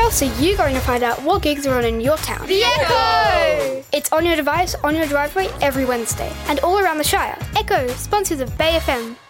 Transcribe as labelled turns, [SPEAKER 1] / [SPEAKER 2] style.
[SPEAKER 1] Also, you're going to find out what gigs are on in your town.
[SPEAKER 2] The Echo!
[SPEAKER 1] It's on your device, on your driveway, every Wednesday. And all around the Shire. Echo, sponsors of Bay FM.